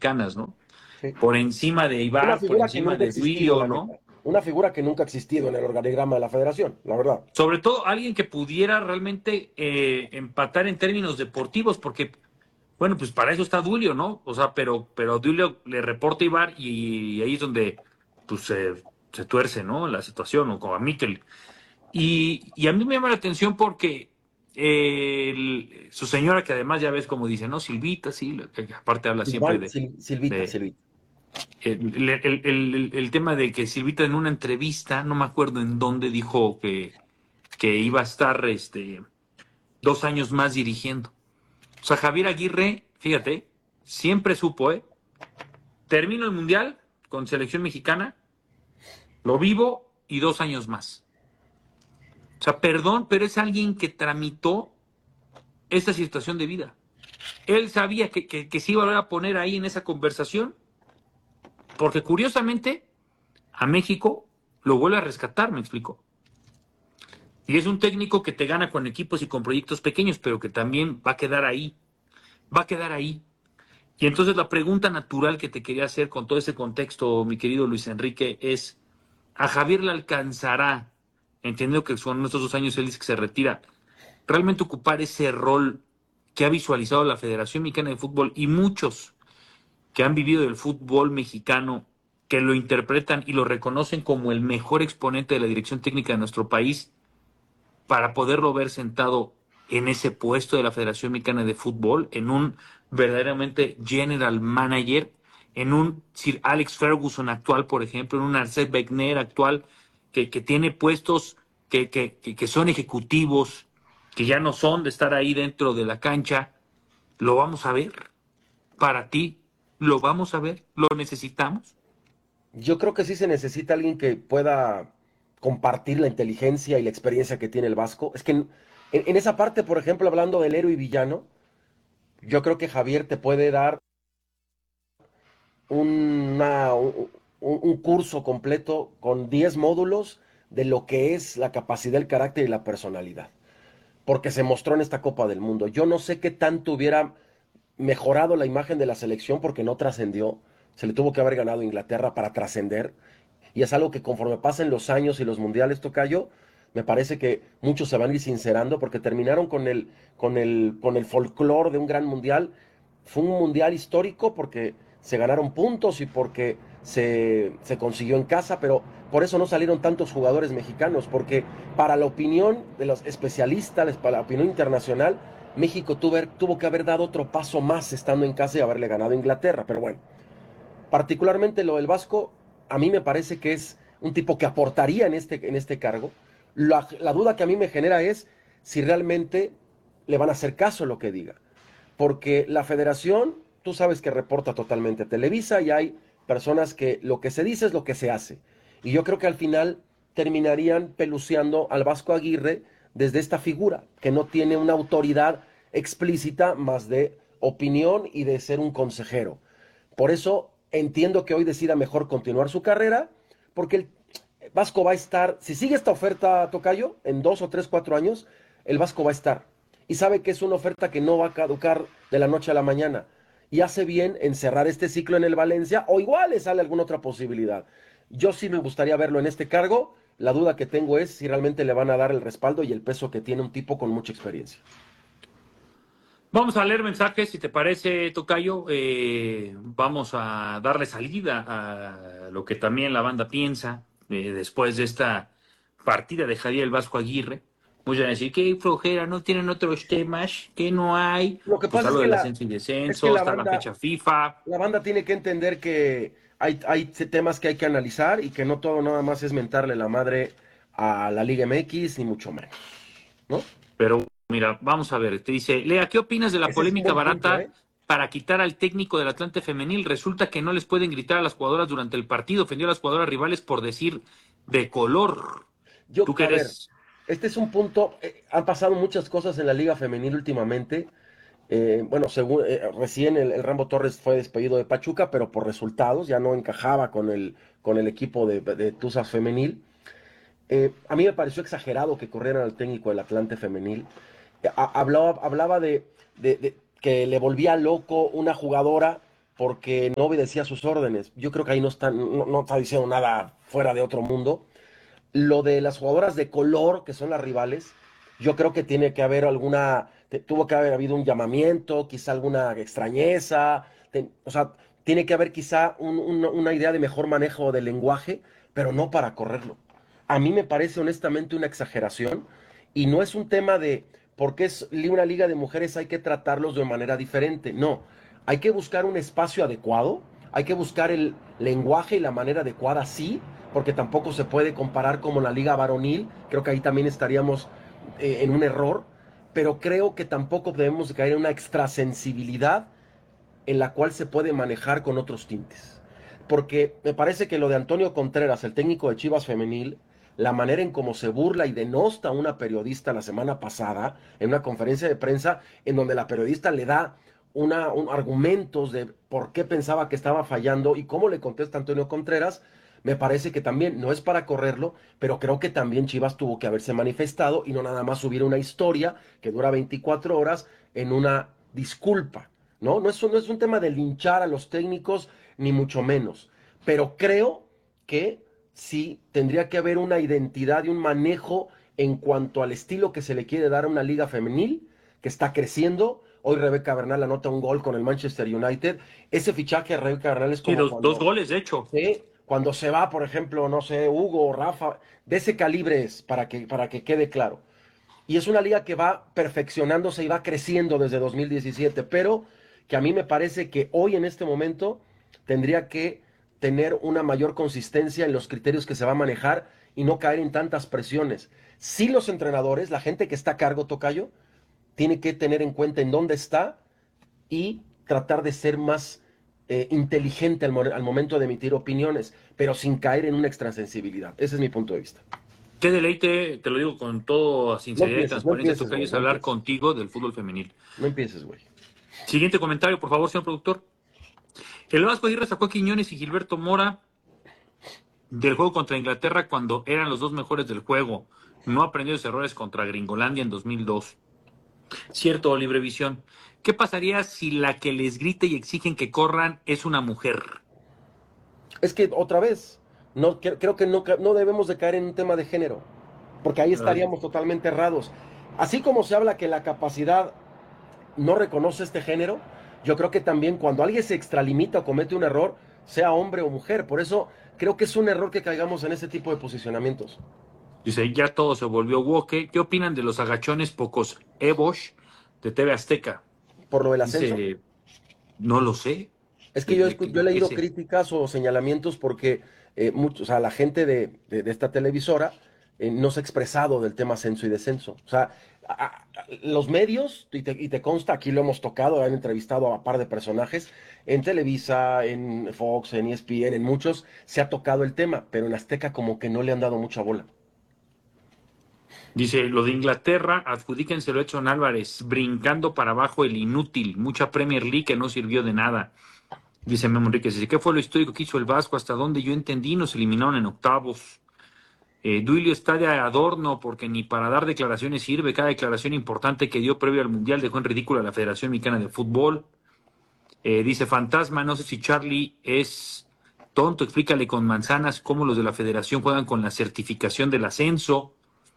mexicanas, ¿no? Sí. Por encima de Una Ibar, por figura que encima nunca ha de existido, Duilio, la ¿no? neta. Una figura que nunca ha existido en el organigrama de la federación, la verdad. Sobre todo alguien que pudiera realmente empatar en términos deportivos, porque, bueno, pues para eso está Duilio, ¿no? O sea, pero Duilio le reporta a Ibar y ahí es donde pues se tuerce, ¿no? La situación, o como a Mikel. Y a mí me llama la atención porque su señora, que además ya ves como dice, ¿no? Silvita, sí, que aparte habla siempre Silvita, de Silvita. el tema de que Silvita en una entrevista, no me acuerdo en dónde, dijo que iba a estar 2 años más dirigiendo. O sea, Javier Aguirre, fíjate, siempre supo, termino el Mundial con selección mexicana, lo vivo y 2 años más. O sea, perdón, pero es alguien que tramitó esta situación de vida. Él sabía que se iba a volver a poner ahí en esa conversación, porque curiosamente a México lo vuelve a rescatar, me explico. Y es un técnico que te gana con equipos y con proyectos pequeños, pero que también va a quedar ahí, va a quedar ahí. Y entonces la pregunta natural que te quería hacer con todo ese contexto, mi querido Luis Enrique, es, ¿a Javier le alcanzará, entendiendo que son estos 2 años él dice que se retira, realmente ocupar ese rol que ha visualizado la Federación Mexicana de Fútbol y muchos que han vivido del fútbol mexicano, que lo interpretan y lo reconocen como el mejor exponente de la dirección técnica de nuestro país, para poderlo ver sentado en ese puesto de la Federación Mexicana de Fútbol, en un verdaderamente general manager, en un Sir Alex Ferguson actual, por ejemplo, en un Arsène Wenger actual, que tiene puestos que son ejecutivos, que ya no son de estar ahí dentro de la cancha? ¿Lo vamos a ver? Para ti, ¿lo vamos a ver? ¿Lo necesitamos? Yo creo que sí se necesita alguien que pueda compartir la inteligencia y la experiencia que tiene el Vasco. Es que en esa parte, por ejemplo, hablando del héroe y villano, yo creo que Javier te puede dar un curso completo con 10 módulos de lo que es la capacidad, el carácter y la personalidad. Porque se mostró en esta Copa del Mundo. Yo no sé qué tanto hubiera mejorado la imagen de la selección porque no trascendió. Se le tuvo que haber ganado a Inglaterra para trascender. Y es algo que conforme pasen los años y los mundiales, Tocayo, me parece que muchos se van a ir sincerando porque terminaron con el folclore de un gran mundial. Fue un mundial histórico porque se ganaron puntos y porque se consiguió en casa, pero por eso no salieron tantos jugadores mexicanos, porque para la opinión de los especialistas, para la opinión internacional, México tuvo que haber dado otro paso más estando en casa y haberle ganado a Inglaterra. Pero bueno, particularmente lo del Vasco, a mí me parece que es un tipo que aportaría en este cargo. La duda que a mí me genera es si realmente le van a hacer caso a lo que diga. Porque la federación, tú sabes que reporta totalmente a Televisa y hay personas que lo que se dice es lo que se hace. Y yo creo que al final terminarían peluceando al Vasco Aguirre desde esta figura, que no tiene una autoridad explícita más de opinión y de ser un consejero. Por eso entiendo que hoy decida mejor continuar su carrera, porque el Vasco va a estar, si sigue esta oferta, Tocayo, en 2 o 3, 4 años, el Vasco va a estar. Y sabe que es una oferta que no va a caducar de la noche a la mañana. Y hace bien en cerrar este ciclo en el Valencia, o igual le sale alguna otra posibilidad. Yo sí me gustaría verlo en este cargo. La duda que tengo es si realmente le van a dar el respaldo y el peso que tiene un tipo con mucha experiencia. Vamos a leer mensajes, si te parece, Tocayo. Vamos a darle salida a lo que también la banda piensa después de esta partida de Javier el Vasco Aguirre. Muchos van a decir que flojera, no tienen otros temas, que no hay. Lo que Pues pasa algo del ascenso y es que descenso, está la fecha FIFA. la banda tiene que entender que hay temas que hay que analizar y que no todo nada más es mentarle la madre a la Liga MX, ni mucho menos, ¿no? Pero mira, vamos a ver. Te dice, Lea, ¿qué opinas de la Ese es un polémica buen punto, barata ¿eh? para quitar al técnico del Atlante Femenil? Resulta que no les pueden gritar a las jugadoras durante el partido. Ofendió a las jugadoras rivales por decir de color. ¿Tú qué A ver, eres? este es un punto, han pasado muchas cosas en la Liga Femenil últimamente. Bueno, recién el Rambo Torres fue despedido de Pachuca, pero por resultados, ya no encajaba con el equipo de Tuzas Femenil. A mí me pareció exagerado que corrieran al técnico del Atlante Femenil. Hablaba de que le volvía loco una jugadora porque no obedecía sus órdenes. Yo creo que ahí no está diciendo nada fuera de otro mundo. Lo de las jugadoras de color, que son las rivales, yo creo que tiene que haber tuvo que haber habido un llamamiento, quizá alguna extrañeza, o sea, tiene que haber quizá una idea de mejor manejo del lenguaje, pero no para correrlo. A mí me parece honestamente una exageración y no es un tema de porque es una liga de mujeres hay que tratarlos de manera diferente. No, hay que buscar un espacio adecuado, hay que buscar el lenguaje y la manera adecuada, sí, porque tampoco se puede comparar como la liga varonil. Creo que ahí también estaríamos en un error, pero creo que tampoco debemos caer en una extrasensibilidad en la cual se puede manejar con otros tintes. Porque me parece que lo de Antonio Contreras, el técnico de Chivas Femenil, la manera en cómo se burla y denosta a una periodista la semana pasada en una conferencia de prensa en donde la periodista le da argumentos de por qué pensaba que estaba fallando y cómo le contesta Antonio Contreras, me parece que también no es para correrlo, pero creo que también Chivas tuvo que haberse manifestado y no nada más subir una historia que dura 24 horas en una disculpa. ¿No? No es un tema de linchar a los técnicos, ni mucho menos. Pero creo que sí tendría que haber una identidad y un manejo en cuanto al estilo que se le quiere dar a una liga femenil que está creciendo. Hoy Rebeca Bernal anota un gol con el Manchester United. Ese fichaje de Rebeca Bernal es Sí, como dos cuando, goles, de hecho. ¿sí? Cuando se va, por ejemplo, no sé, Hugo o Rafa, de ese calibre es, para que quede claro. Y es una liga que va perfeccionándose y va creciendo desde 2017, pero que a mí me parece que hoy en este momento tendría que tener una mayor consistencia en los criterios que se va a manejar y no caer en tantas presiones. Sí, los entrenadores, la gente que está a cargo, Tocayo, tiene que tener en cuenta en dónde está y tratar de ser más inteligente al momento de emitir opiniones, pero sin caer en una extrasensibilidad. Ese es mi punto de vista. Qué deleite, te lo digo con toda sinceridad y No transparencia, empieces, Tocayo, güey, es no hablar empieces. contigo del fútbol femenil. No empieces, güey. Siguiente comentario, por favor, señor productor. El Vasco Aguirre sacó a Quiñones y Gilberto Mora del juego contra Inglaterra cuando eran los dos mejores del juego. No aprendió sus errores contra Gringolandia en 2002. Cierto, Librevisión. ¿Qué pasaría si la que les grite y exigen que corran es una mujer? Es que otra vez, creo que no debemos de caer en un tema de género, porque ahí Ay, estaríamos totalmente errados. Así como se habla que la capacidad no reconoce este género, yo creo que también cuando alguien se extralimita o comete un error, sea hombre o mujer, por eso creo que es un error que caigamos en ese tipo de posicionamientos, dice, ya todo se volvió woke. ¿Qué opinan de los agachones pocos Evosh de TV Azteca? por lo del ascenso. Dice, no lo sé. Es que yo he ¿De qué leído se? críticas o señalamientos porque o sea, la gente de esta televisora no se ha expresado del tema ascenso y descenso. O sea, los medios, y te consta, aquí lo hemos tocado, han entrevistado a un par de personajes en Televisa, en Fox, en ESPN, en muchos, se ha tocado el tema, pero en Azteca como que no le han dado mucha bola. Dice, lo de Inglaterra, adjudíquenselo a Edson Álvarez, brincando para abajo el inútil, mucha Premier League que no sirvió de nada. Dice Memo Enríquez, dice, ¿qué fue lo histórico que hizo el Vasco? Hasta donde yo entendí, nos eliminaron en octavos. Duilio está de adorno porque ni para dar declaraciones sirve. Cada declaración importante que dio previo al Mundial dejó en ridículo a la Federación Mexicana de Fútbol. Dice Fantasma, no sé si Charlie es tonto, explícale con manzanas cómo los de la Federación juegan con la certificación del ascenso.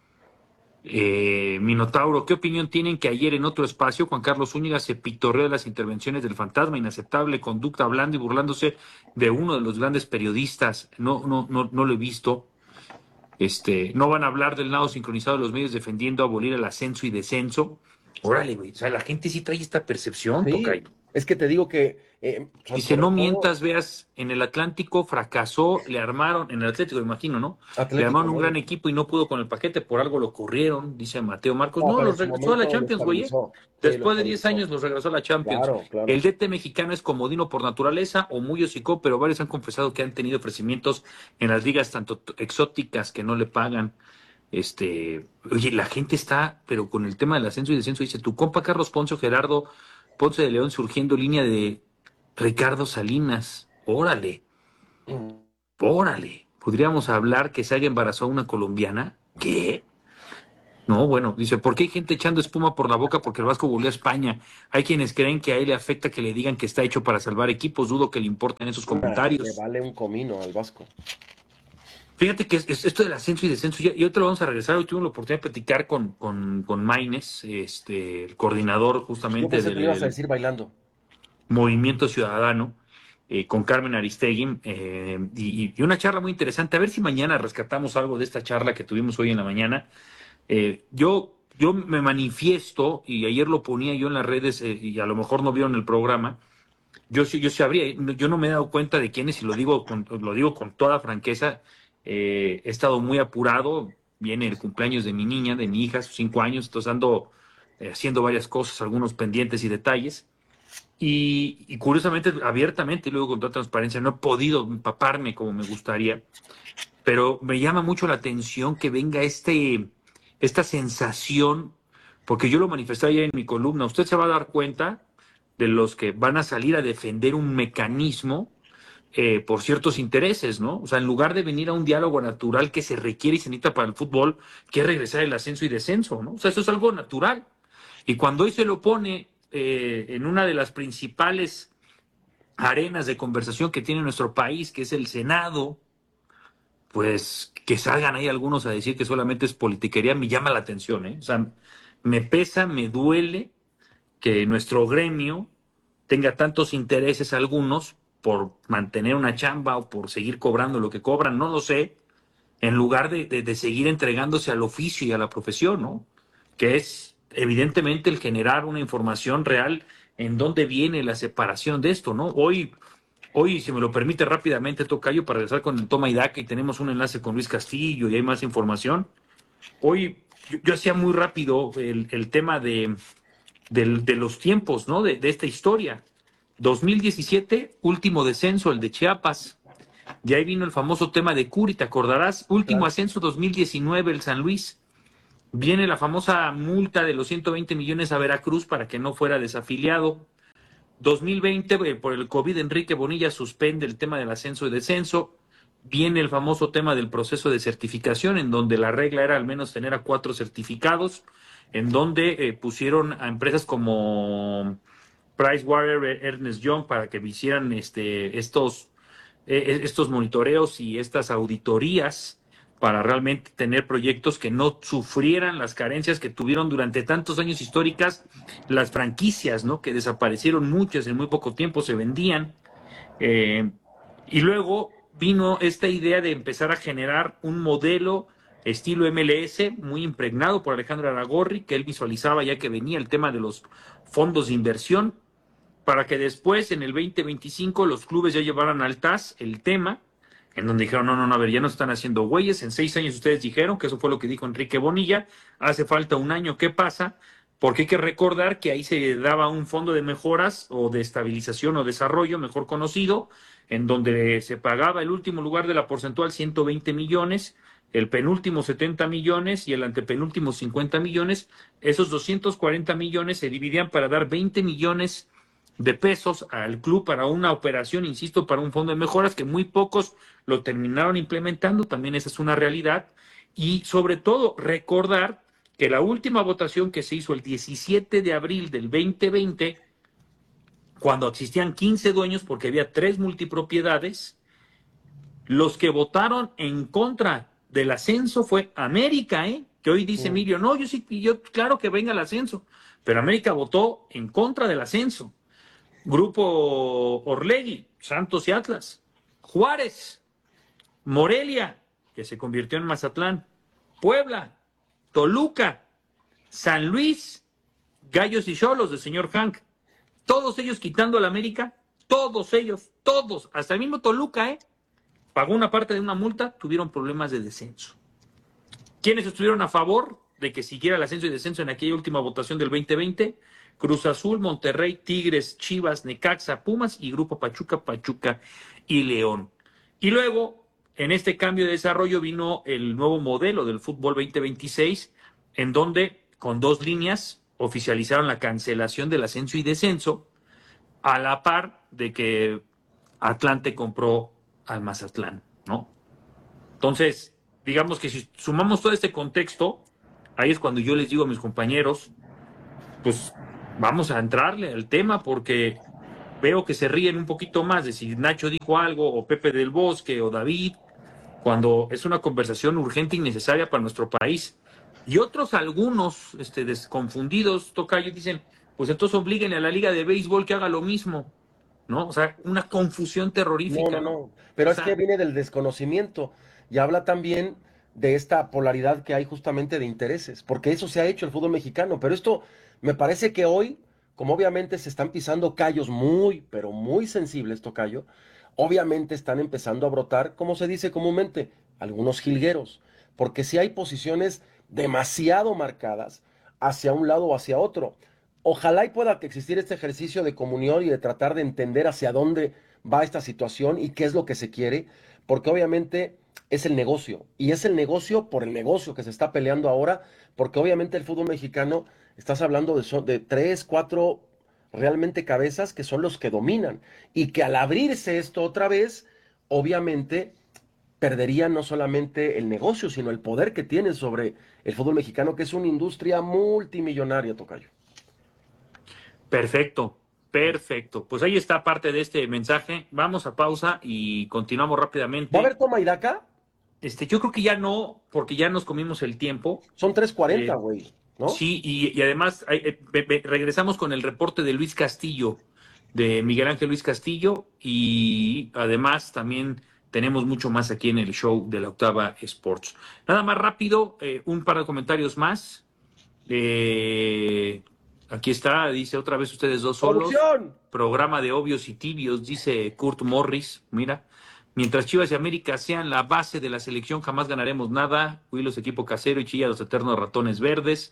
Minotauro, ¿qué opinión tienen que ayer en otro espacio Juan Carlos Zúñiga se pitorreó de las intervenciones del fantasma, inaceptable conducta hablando y burlándose de uno de los grandes periodistas? No lo he visto. No van a hablar del nado sincronizado de los medios defendiendo abolir el ascenso y descenso. Órale, güey. O sea, la gente sí trae esta percepción, Sí, Tocayo. es que te digo que, Dice, sobre no todo mientas, veas, en el Atlántico fracasó, le armaron, en el Atlético, imagino, ¿no? Le Atlético, armaron un ¿no? gran equipo y no pudo con el paquete, por algo lo corrieron, dice Mateo Marcos. No, No, pero en los su regresó a la momento lo Champions, güey. estabilizó. Sí, lo Después de 10 estabilizó. años los regresó a la Champions. Claro, El claro. DT mexicano es comodino por naturaleza o muy hocico, pero varios han confesado que han tenido ofrecimientos en las ligas tanto exóticas que no le pagan. Oye, la gente está, pero con el tema del ascenso y descenso, dice, tu compa Carlos Ponce o Gerardo Ponce de León surgiendo línea de Ricardo Salinas. Órale, órale. ¿Podríamos hablar que se haya embarazado una colombiana? ¿Qué? No, bueno, dice, ¿por qué hay gente echando espuma por la boca porque el Vasco volvió a España? Hay quienes creen que a él le afecta que le digan que está hecho para salvar equipos. Dudo que le importen esos Le comentarios. vale un comino al Vasco. Fíjate que esto del ascenso y descenso, y otro vamos a regresar. Hoy tuvimos la oportunidad de platicar con Maines, el coordinador Yo justamente pensé que le ibas a del decir bailando. Movimiento Ciudadano, con Carmen Aristegui, y una charla muy interesante. A ver si mañana rescatamos algo de esta charla que tuvimos hoy en la mañana. Yo me manifiesto, y ayer lo ponía yo en las redes, y a lo mejor no vieron el programa. Yo sabría, yo no me he dado cuenta de quién es, y lo digo con toda franqueza. He estado muy apurado. Viene el cumpleaños de mi niña, de mi hija, sus 5 años, entonces ando haciendo varias cosas, algunos pendientes y detalles. Y curiosamente, abiertamente y luego con toda transparencia, no he podido empaparme como me gustaría, pero me llama mucho la atención que venga esta sensación, porque yo lo manifesté ayer en mi columna. Usted se va a dar cuenta de los que van a salir a defender un mecanismo por ciertos intereses, ¿no? O sea, en lugar de venir a un diálogo natural que se requiere y se necesita para el fútbol, que es regresar el ascenso y descenso, ¿no? O sea, eso es algo natural. Y cuando hoy se lo pone en una de las principales arenas de conversación que tiene nuestro país, que es el Senado, pues que salgan ahí algunos a decir que solamente es politiquería, me llama la atención, ¿eh? O sea, me pesa, me duele que nuestro gremio tenga tantos intereses algunos por mantener una chamba o por seguir cobrando lo que cobran, no lo sé, en lugar de seguir entregándose al oficio y a la profesión, ¿no? Que es evidentemente el generar una información real en dónde viene la separación de esto, ¿no? Hoy, si me lo permite rápidamente, Tocayo, para regresar con el toma y daca, y tenemos un enlace con Luis Castillo y hay más información. Hoy yo hacía muy rápido el tema de los tiempos, ¿no? De esta historia. 2017, último descenso, el de Chiapas. De ahí vino el famoso tema de Curi, ¿te acordarás? Último Claro. ascenso 2019, el San Luis. Viene la famosa multa de los 120 millones a Veracruz para que no fuera desafiliado. 2020, por el COVID, Enrique Bonilla suspende el tema del ascenso y descenso. Viene el famoso tema del proceso de certificación, en donde la regla era al menos tener a 4 certificados, en donde pusieron a empresas como Pricewaterhouse, Ernest Young, para que hicieran estos monitoreos y estas auditorías para realmente tener proyectos que no sufrieran las carencias que tuvieron durante tantos años históricas las franquicias, ¿no? Que desaparecieron muchas en muy poco tiempo, se vendían. eh, y luego vino esta idea de empezar a generar un modelo estilo MLS, muy impregnado por Alejandro Aragorri, que él visualizaba ya que venía el tema de los fondos de inversión, para que después, en el 2025, los clubes ya llevaran al TAS el tema, en donde dijeron, no, no, no, a ver, ya no están haciendo güeyes, en 6 años ustedes dijeron, que eso fue lo que dijo Enrique Bonilla, hace falta un año, ¿qué pasa? Porque hay que recordar que ahí se daba un fondo de mejoras o de estabilización o desarrollo, mejor conocido, en donde se pagaba el último lugar de la porcentual 120 millones, el penúltimo 70 millones y el antepenúltimo 50 millones. Esos 240 millones se dividían para dar 20 millones de pesos al club para una operación, insisto, para un fondo de mejoras que muy pocos lo terminaron implementando, también esa es una realidad. Y sobre todo recordar que la última votación que se hizo el 17 de abril del 2020, cuando existían 15 dueños porque había 3 multipropiedades, los que votaron en contra del ascenso fue América, ¿eh? Que hoy dice Mm. Emilio, no, yo sí, yo claro que venga el ascenso, pero América votó en contra del ascenso. Grupo Orlegui, Santos y Atlas, Juárez, Morelia, que se convirtió en Mazatlán, Puebla, Toluca, San Luis, Gallos y Cholos del señor Hank, todos ellos quitando a la América, todos ellos, todos, hasta el mismo Toluca, pagó una parte de una multa, tuvieron problemas de descenso. ¿Quiénes estuvieron a favor de que siguiera el ascenso y descenso en aquella última votación del 2020? Cruz Azul, Monterrey, Tigres, Chivas, Necaxa, Pumas y Grupo Pachuca, Pachuca y León. Y luego, en este cambio de desarrollo vino el nuevo modelo del fútbol 2026, en donde con 2 líneas oficializaron la cancelación del ascenso y descenso, a la par de que Atlante compró al Mazatlán, ¿no? Entonces, digamos que si sumamos todo este contexto, ahí es cuando yo les digo a mis compañeros, pues vamos a entrarle al tema porque veo que se ríen un poquito más de si Nacho dijo algo, o Pepe del Bosque, o David, cuando es una conversación urgente y necesaria para nuestro país. Y otros, algunos desconfundidos, tocayo, dicen, pues entonces obliguen a la Liga de Béisbol que haga lo mismo, ¿no? O sea, una confusión No, terrorífica, no, ¿no? no. O Pero es que sea, viene del desconocimiento y habla también de esta polaridad que hay justamente de intereses, porque eso se ha hecho el fútbol mexicano. Pero esto me parece que hoy, como obviamente se están pisando callos muy, pero muy sensibles, tocayo, obviamente están empezando a brotar, como se dice comúnmente, algunos jilgueros, porque si hay posiciones demasiado marcadas hacia un lado o hacia otro. Ojalá y pueda que existir este ejercicio de comunión y de tratar de entender hacia dónde va esta situación y qué es lo que se quiere, porque obviamente es el negocio, y es el negocio por el negocio que se está peleando ahora, porque obviamente el fútbol mexicano, estás hablando de tres, cuatro realmente cabezas que son los que dominan, y que al abrirse esto otra vez, obviamente perderían no solamente el negocio, sino el poder que tienen sobre el fútbol mexicano, que es una industria multimillonaria, tocayo. perfecto, perfecto. Pues ahí está parte de este mensaje. Vamos a pausa y continuamos ¿Va a haber rápidamente. toma y daca? Yo creo que ya no, porque ya nos comimos el tiempo. Son 3:40, Eh, güey, ¿no? sí, y además regresamos con el reporte de Luis Castillo, de Miguel Ángel Luis Castillo, y además también tenemos mucho más aquí en el show de la Octava Sports. Nada más rápido, un par de comentarios más. Eh, Aquí está, dice otra vez ustedes dos solos. ¡Producción! Programa de obvios y tibios, dice Kurt Morris. Mira, mientras Chivas y América sean la base de la selección, jamás ganaremos nada. Huilos, equipo casero y Chilla, los eternos ratones verdes.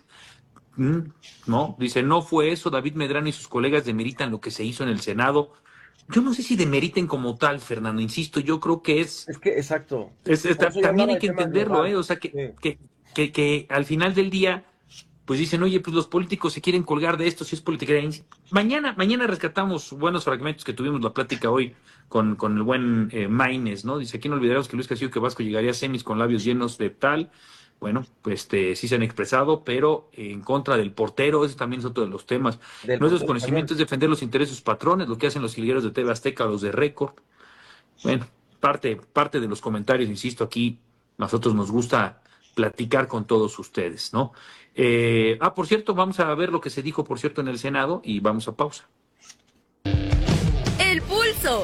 No, dice, no fue eso. David Medrano y sus colegas demeritan lo que se hizo en el Senado. Yo no sé si demeriten como tal, Fernando, insisto, yo creo que Es que, exacto. Por eso yo también hablaba hay de que tema entenderlo, global. ¿eh? O sea, Sí. que al final del día pues dicen, oye, pues los políticos se quieren colgar de esto, si es política. Mañana rescatamos buenos fragmentos que tuvimos la plática hoy con el buen Maines, ¿no? Dice, aquí no olvidaremos que Luis Castillo que Vasco llegaría a semis con labios llenos de tal. Bueno, pues sí se han expresado, pero en contra del portero, ese también es otro de los temas. Del No es fútbol desconocimiento, español. es defender los intereses de sus patrones, lo que hacen los jilgueros de TV Azteca, los de Récord. Bueno, parte de los comentarios, insisto, aquí nosotros nos gusta platicar con todos ustedes, ¿no? Por cierto, vamos a ver lo que se dijo, por cierto, en el Senado y vamos a pausa. El pulso